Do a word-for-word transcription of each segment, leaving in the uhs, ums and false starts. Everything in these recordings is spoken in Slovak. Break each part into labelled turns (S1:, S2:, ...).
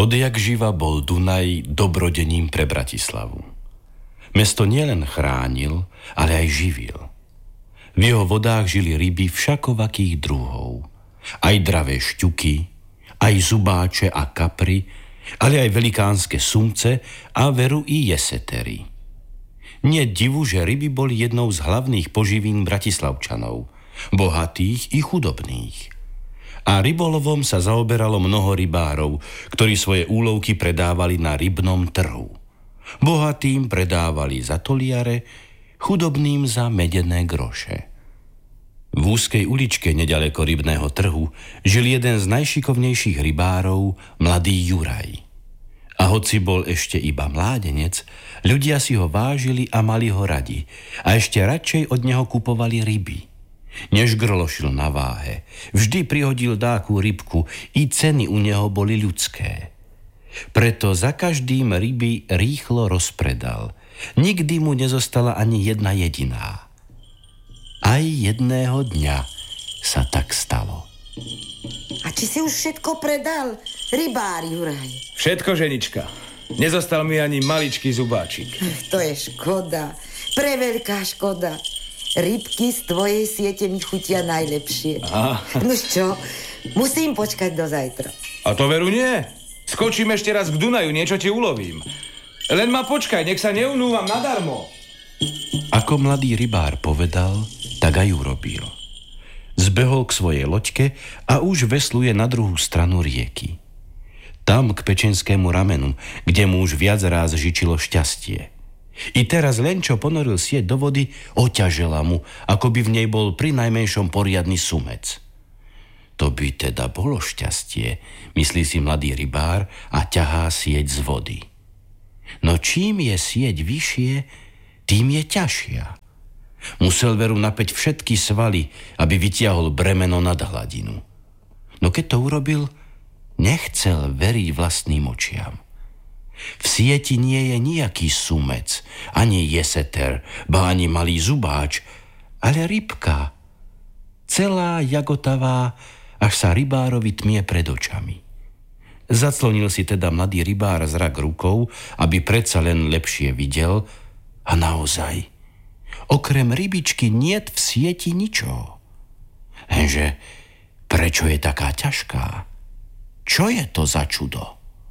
S1: Odjak živa bol Dunaj dobrodením pre Bratislavu. Mesto nielen chránil, ale aj živil. V jeho vodách žili ryby všakovakých druhov. Aj dravé šťuky, aj zubáče a kapry, ale aj velikánske sumce a veru i jesetery. Nie divu, že ryby boli jednou z hlavných poživín bratislavčanov, bohatých i chudobných. A rybolovom sa zaoberalo mnoho rybárov, ktorí svoje úlovky predávali na rybnom trhu. Bohatým predávali za toliare, chudobným za medené groše. V úzkej uličke nedaleko rybného trhu žil jeden z najšikovnejších rybárov, mladý Juraj. A hoci bol ešte iba mládenec, ľudia si ho vážili a mali ho radi a ešte radšej od neho kupovali ryby. Než grlošil na váhe, vždy prihodil dáku rybku, i ceny u neho boli ľudské. Preto za každým ryby rýchlo rozpredal. Nikdy mu nezostala ani jedna jediná. Aj jedného dňa sa tak stalo.
S2: A či si už všetko predal, rybár Juraj?
S3: Všetko, ženička. Nezostal mi ani maličký zubáčik.
S2: To je škoda. Preveľká škoda. Rybky z tvojej siete mi chutia najlepšie.
S3: Aha.
S2: No čo, musím počkať do zajtra.
S3: A to veru nie. Skočím ešte raz k Dunaju, niečo ti ulovím. Len ma počkaj, nech sa neunúvam nadarmo.
S1: Ako mladý rybár povedal, tak aj urobil. Zbehol k svojej loďke a už vesluje na druhú stranu rieky. Tam k pečenskému ramenu, kde mu už viac ráz žičilo šťastie. I teraz len čo ponoril sieť do vody, oťažela mu, ako by v nej bol pri najmenšom poriadny sumec. To by teda bolo šťastie, myslí si mladý rybár a ťahá sieť z vody. No čím je sieť vyššie, tým je ťažšia. Musel veru napäť všetky svaly, aby vytiahol bremeno nad hladinu. No keď to urobil, nechcel veriť vlastným očiam. V sieti nie je nejaký sumec, ani jeseter, ba ani malý zubáč, ale rybka. Celá jagotavá, až sa rybárovi tmie pred očami. Zaclonil si teda mladý rybár zrak rukou, aby predsa len lepšie videl, a naozaj, okrem rybičky niet v sieti ničo. Lenže prečo je taká ťažká? Čo je to za čudo?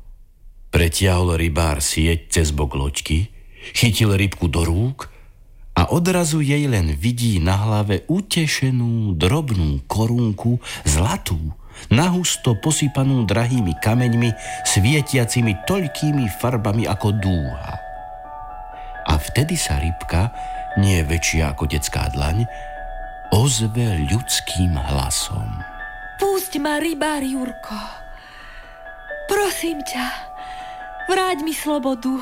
S1: Pretiahol rybár sieť cez bok loďky, chytil rybku do rúk a odrazu jej len vidí na hlave utešenú drobnú korunku zlatú, nahusto posypanú drahými kameňmi, svietiacimi toľkými farbami ako dúha. A vtedy sa rybka, nie väčšia ako detská dlaň, ozve ľudským hlasom.
S4: Pusť ma, rybár Jurko. Prosím ťa, vráť mi slobodu.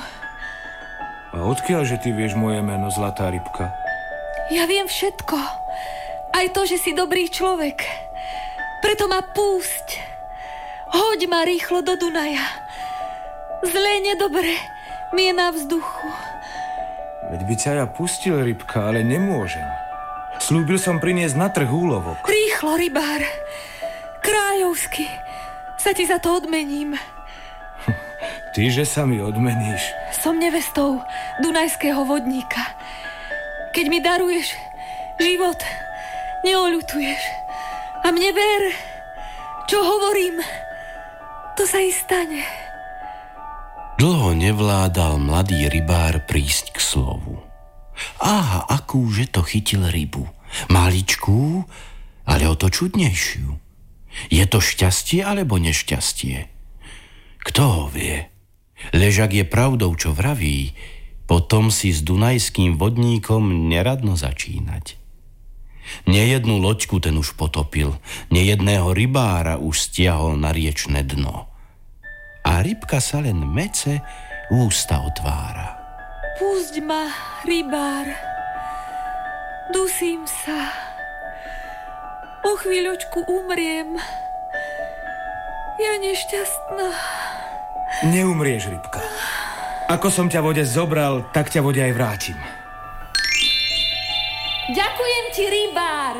S3: A odkiaľ, že ty vieš moje meno, zlatá rybka?
S4: Ja viem všetko. Aj to, že si dobrý človek. Preto ma púšť. Hoď ma rýchlo do Dunaja. Zlé, nedobre mi je na vzduchu.
S3: Veď by ťa ja pustil, rybka, ale nemôžem. Slúbil som priniesť na trh úlovok.
S4: Rýchlo, rybár. Kráľovsky sa ti za to odmením.
S3: Ty, že sa mi odmeníš?
S4: Som nevestou dunajského vodníka. Keď mi daruješ život, neoľutuješ. A mne ver, čo hovorím, to sa i stane.
S1: Dlho nevládal mladý rybár prísť k slovu. Aha, akúže to chytil rybu. Maličkú, ale o to čudnejšiu. Je to šťastie alebo nešťastie? Kto ho vie? Lež ak je pravdou, čo vraví, potom si s dunajským vodníkom neradno začínať. Nejednú loďku ten už potopil, nejedného rybára už stiahol na riečne dno. A rybka sa len mece ústa otvára.
S4: Pusť ma, rybár. Dusím sa. O chvíľočku umriem. Ja nešťastná.
S3: Neumrieš, rybka. Ako som ťa vode zobral, tak ťa vode aj vrátim.
S4: Ďakujem ti, rybár.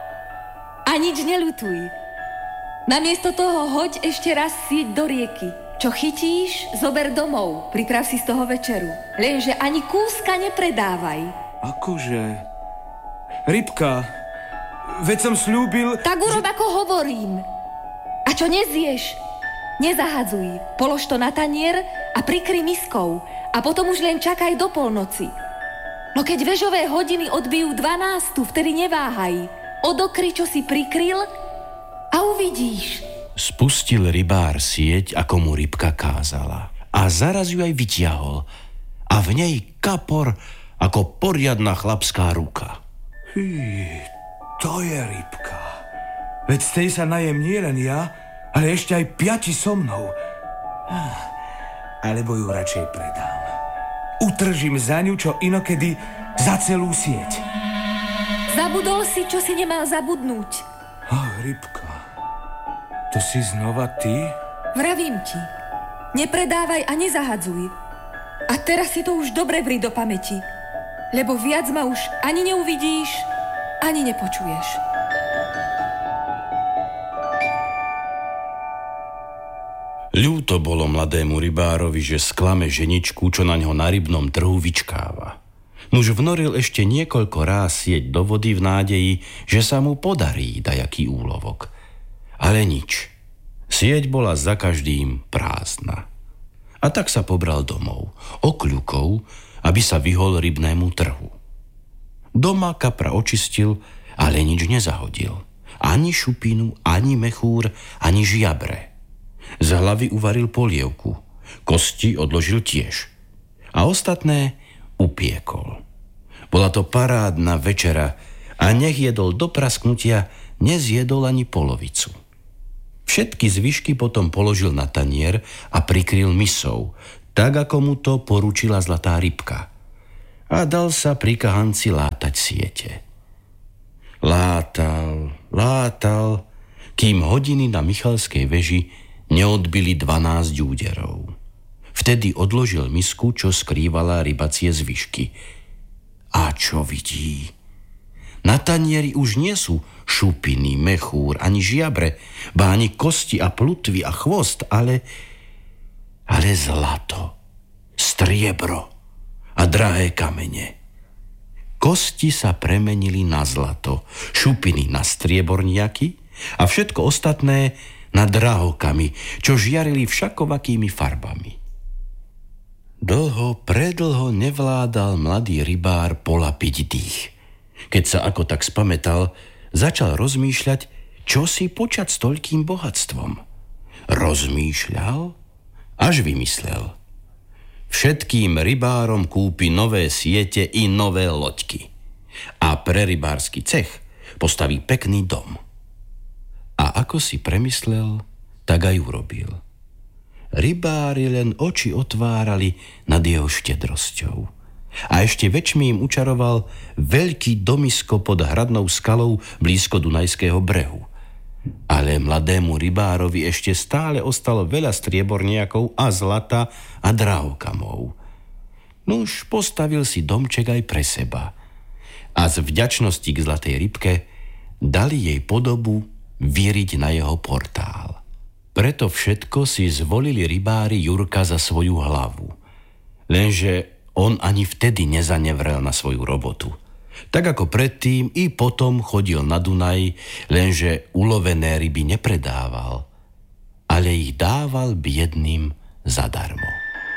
S4: A nič neľutuj. Namiesto toho hoď ešte raz sieť do rieky. Čo chytíš, zober domov, priprav si z toho večeru. Lenže ani kúska nepredávaj.
S3: Akože? Rybka, veď som slúbil...
S4: Tak urob, že... ako hovorím. A čo nezješ, nezahadzuj. Polož to na tanier a prikry miskou. A potom už len čakaj do polnoci. No keď vežové hodiny odbijú dvanástu, vtedy neváhaj. Odokry, čo si prikryl a uvidíš.
S1: Spustil rybár sieť, ako mu rybka kázala. A zaraz ju aj vytiahol. A v nej kapor, ako poriadna chlapská ruka.
S3: Hý, to je rybka. Veď z tej sa najem nie len ja, ale ešte aj piati so mnou. Alebo ju radšej predám. Utržím za ňu, čo inokedy za celú sieť.
S4: Zabudol si, čo si nemal zabudnúť.
S3: Ach, rybka. To si znova ty?
S4: Vravím ti. Nepredávaj a nezahadzuj. A teraz si to už dobre vri do pamäti. Lebo viac ma už ani neuvidíš, ani nepočuješ.
S1: Ľúto bolo mladému rybárovi, že sklame ženičku, čo na ňo na rybnom trhu vyčkáva. Nuž vnoril ešte niekoľko ráz sieť do vody v nádeji, že sa mu podarí dajaký úlovok. Ale nič. Sieť bola za každým prázdna. A tak sa pobral domov, okľukou, aby sa vyhol rybnému trhu. Doma kapra očistil, ale nič nezahodil. Ani šupinu, ani mechúr, ani žiabre. Z hlavy uvaril polievku, kosti odložil tiež. A ostatné upiekol. Bola to parádna večera a nech jedol do prasknutia, nezjedol ani polovicu. Všetky zvyšky potom položil na tanier a prikryl misou, tak ako mu to poručila zlatá rybka. A dal sa pri kahanci látať siete. Látal, látal, kým hodiny na Michalskej veži neodbili dvanásť úderov. Vtedy odložil misku, čo skrývala rybacie zvyšky. A čo vidí? Na tanieri už nie sú šupiny, mechúr, ani žiabre, ba ani kosti a plutvy a chvost, ale, ale zlato, striebro a drahé kamene. Kosti sa premenili na zlato, šupiny na strieborniaky a všetko ostatné na drahokamy, čo žiarili všakovakými farbami. Dlho, predlho nevládal mladý rybár polapiť dých. Keď sa ako tak spamätal, začal rozmýšľať, čo si počať s toľkým bohatstvom. Rozmýšľal, až vymyslel. Všetkým rybárom kúpi nové siete i nové loďky. A pre rybársky cech postaví pekný dom. A ako si premyslel, tak aj urobil. Rybári len oči otvárali nad jeho štedrosťou. A ešte väčšmi im učaroval veľký domisko pod hradnou skalou blízko Dunajského brehu. Ale mladému rybárovi ešte stále ostalo veľa strieborniakov a zlata a drahokamov. Nuž postavil si domček aj pre seba. A z vďačnosti k zlatej rybke dali jej podobu vyriť na jeho portál. Preto všetko si zvolili rybári Jurka za svoju hlavu. Lenže on ani vtedy nezanevrel na svoju robotu. Tak ako predtým i potom chodil na Dunaj, lenže ulovené ryby nepredával, ale ich dával biedným zadarmo.